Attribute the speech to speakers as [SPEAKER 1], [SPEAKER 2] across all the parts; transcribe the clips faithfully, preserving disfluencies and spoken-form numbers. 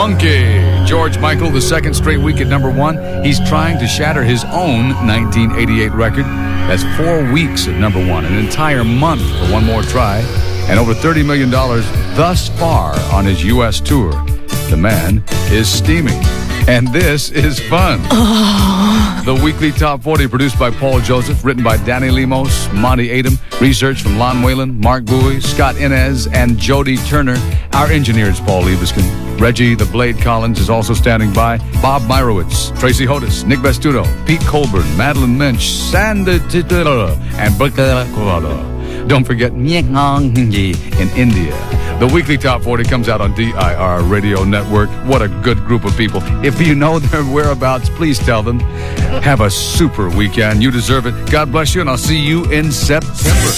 [SPEAKER 1] Funky. George Michael, the second straight week at number one. He's trying to shatter his own nineteen eighty-eight record. That's four weeks at number one, an entire month for One More Try, and over thirty million dollars thus far on his U S tour. The man is steaming, and this is fun.
[SPEAKER 2] Oh.
[SPEAKER 1] The weekly Top forty, produced by Paul Joseph, written by Danny Lemos, Monty Adam, research from Lon Whalen, Mark Bowie, Scott Inez, and Jody Turner. Our engineer is Paul Liebeskin. Reggie the Blade Collins is also standing by. Bob Myrowitz, Tracy Hodis, Nick Vestuto, Pete Colburn, Madeline Minch, Sanda Titula, and Bukala Kuala. Don't forget Myekangyi in India. The weekly Top forty comes out on D I R Radio Network. What a good group of people. If you know their whereabouts, please tell them. Have a super weekend. You deserve it. God bless you, and I'll see you in September.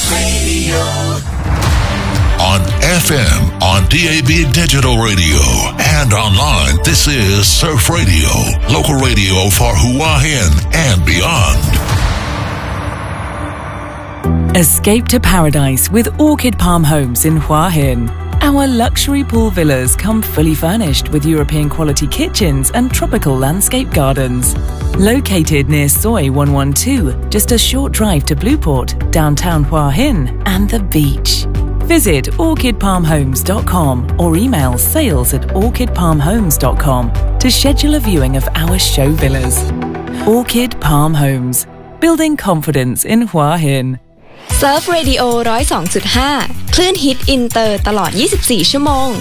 [SPEAKER 3] On F M, on D A B Digital Radio, and online, this is Surf Radio, local radio for Hua Hin and beyond.
[SPEAKER 4] Escape to paradise with Orchid Palm Homes in Hua Hin. Our luxury pool villas come fully furnished with European quality kitchens and tropical landscape gardens. Located near Soi one one two, just a short drive to Blueport, downtown Hua Hin, and the beach. Visit orchid palm homes dot com or email sales at orchid palm homes dot com to schedule a viewing of our show villas. Orchid Palm Homes, building confidence in Hua Hin.
[SPEAKER 2] Surf Radio หนึ่งศูนย์สองจุดห้า คลื่นฮิตอินเตอร์ตลอดยี่สิบสี่ชั่วโมง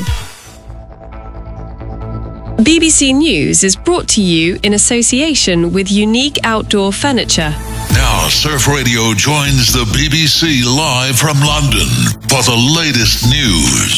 [SPEAKER 5] B B C News is brought to you in association with Unique Outdoor Furniture.
[SPEAKER 3] Now, Surf Radio joins the B B C live from London for the latest news.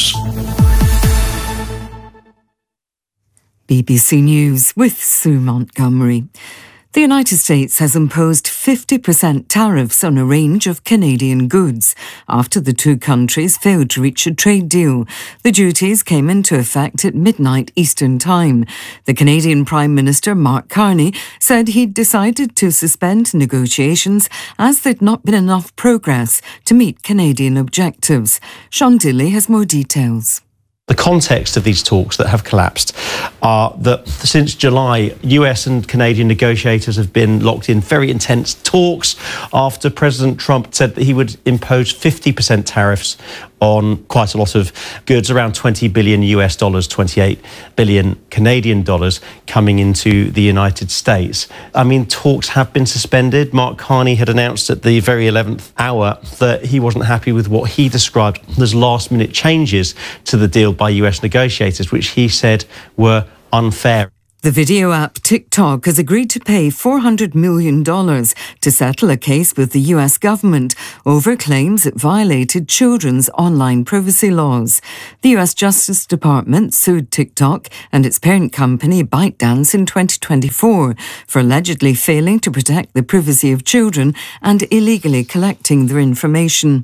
[SPEAKER 6] B B C News with Sue Montgomery. The United States has imposed fifty percent tariffs on a range of Canadian goods after the two countries failed to reach a trade deal. The duties came into effect at midnight Eastern Time. The Canadian Prime Minister, Mark Carney, said he'd decided to suspend negotiations as there'd not been enough progress to meet Canadian objectives. Sean Dilley has more details.
[SPEAKER 7] The context of these talks that have collapsed are that since July, U S and Canadian negotiators have been locked in very intense talks after President Trump said that he would impose fifty percent tariffs on quite a lot of goods, around twenty billion U S dollars, twenty-eight billion Canadian dollars coming into the United States. I mean, talks have been suspended. Mark Carney had announced at the very eleventh hour that he wasn't happy with what he described as last-minute changes to the deal by U S negotiators, which he said were unfair.
[SPEAKER 6] The video app TikTok has agreed to pay four hundred million dollars to settle a case with the U S government over claims it violated children's online privacy laws. The U S Justice Department sued TikTok and its parent company ByteDance in twenty twenty-four for allegedly failing to protect the privacy of children and illegally collecting their information.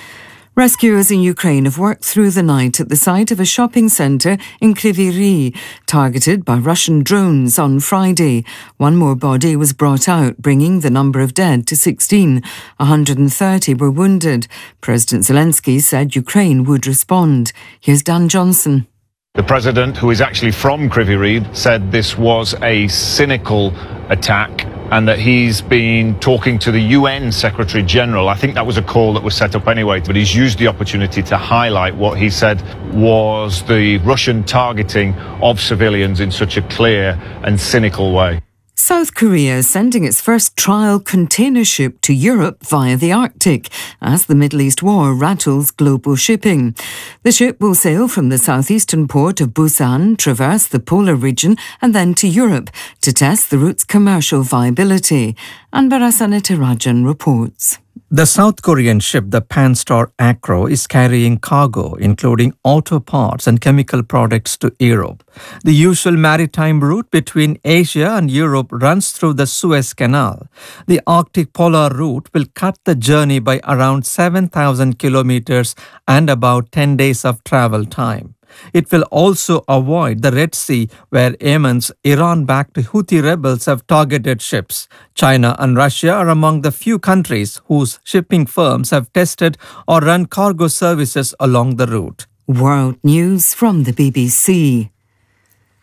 [SPEAKER 6] Rescuers in Ukraine have worked through the night at the site of a shopping centre in Kryvyi Rih, targeted by Russian drones on Friday. One more body was brought out, bringing the number of dead to sixteen. one hundred thirty were wounded. President Zelensky said Ukraine would respond. Here's Dan Johnson.
[SPEAKER 8] The president, who is actually from Kryvyi Rih, said this was a cynical attack and that he's been talking to the U N Secretary General. I think that was a call that was set up anyway, but he's used the opportunity to highlight what he said was the Russian targeting of civilians in such a clear and cynical way.
[SPEAKER 6] South Korea is sending its first trial container ship to Europe via the Arctic as the Middle East war rattles global shipping. The ship will sail from the southeastern port of Busan, traverse the polar region and then to Europe to test the route's commercial viability. Anbarasan Rajan reports.
[SPEAKER 9] The South Korean ship, the Panstar Acro, is carrying cargo, including auto parts and chemical products, to Europe. The usual maritime route between Asia and Europe runs through the Suez Canal. The Arctic Polar route will cut the journey by around seven thousand kilometers and about ten days of travel time. It will also avoid the Red Sea, where Yemen's Iran-backed Houthi rebels have targeted ships. China and Russia are among the few countries whose shipping firms have tested or run cargo services along the route.
[SPEAKER 6] World news from the B B C.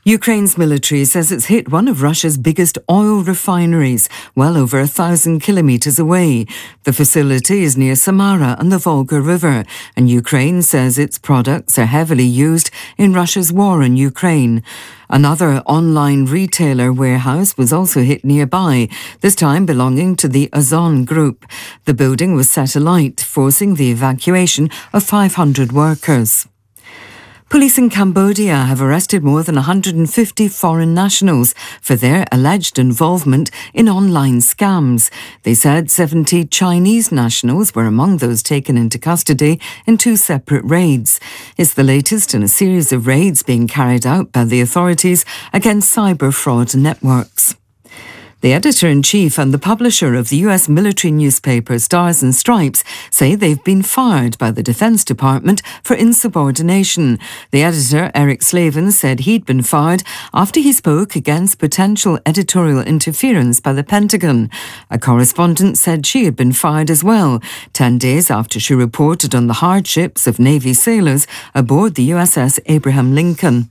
[SPEAKER 6] Ukraine's military says it's hit one of Russia's biggest oil refineries, well over a thousand kilometres away. The facility is near Samara and the Volga River, and Ukraine says its products are heavily used in Russia's war in Ukraine. Another online retailer warehouse was also hit nearby, this time belonging to the Ozon Group. The building was set alight, forcing the evacuation of five hundred workers. Police in Cambodia have arrested more than one hundred fifty foreign nationals for their alleged involvement in online scams. They said seventy Chinese nationals were among those taken into custody in two separate raids. It's the latest in a series of raids being carried out by the authorities against cyber fraud networks. The editor-in-chief and the publisher of the U S military newspaper Stars and Stripes say they've been fired by the Defense Department for insubordination. The editor, Eric Slavin, said he'd been fired after he spoke against potential editorial interference by the Pentagon. A correspondent said she had been fired as well, ten days after she reported on the hardships of Navy sailors aboard the U S S Abraham Lincoln.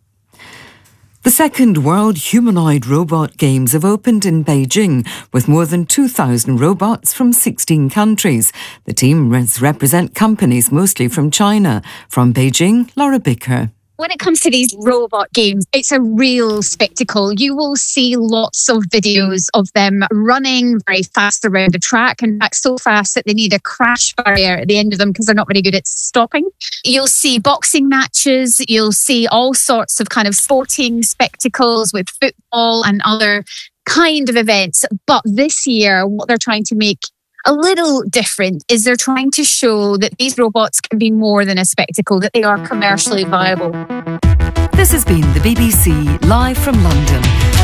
[SPEAKER 6] The second World Humanoid Robot Games have opened in Beijing with more than two thousand robots from sixteen countries. The team represent companies mostly from China. From Beijing, Laura Bicker.
[SPEAKER 10] When it comes to these robot games, it's a real spectacle. You will see lots of videos of them running very fast around the track, in fact so fast that they need a crash barrier at the end of them because they're not very good at stopping. You'll see boxing matches, you'll see all sorts of kind of sporting spectacles with football and other kind of events. But this year, what they're trying to make a little different is they're trying to show that these robots can be more than a spectacle, that they are commercially viable.
[SPEAKER 6] This has been the B B C live from London.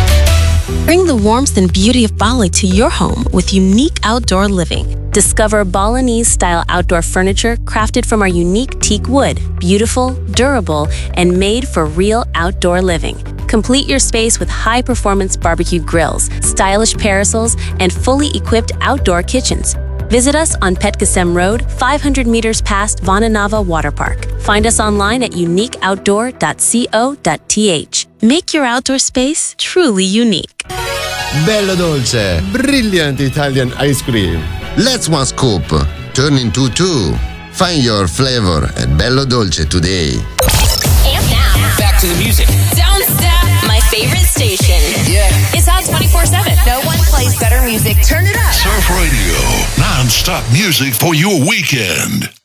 [SPEAKER 11] Bring the warmth and beauty of Bali to your home with unique outdoor living. Discover Balinese-style outdoor furniture crafted from our unique teak wood, beautiful, durable, and made for real outdoor living. Complete your space with high-performance barbecue grills, stylish parasols, and fully equipped outdoor kitchens. Visit us on Petkasem Road, five hundred meters past Vananava Water Park. Find us online at unique outdoor dot co dot t h. Make your outdoor space truly unique.
[SPEAKER 12] Bello Dolce, brilliant Italian ice cream. Let's one scoop, turn into two. Find your flavor at Bello Dolce today.
[SPEAKER 13] And now, back to the music. Don't stop, my favorite station. Yeah. It's on twenty-four seven. No one plays better music. Turn it up.
[SPEAKER 3] Surf Radio, non-stop music for your weekend.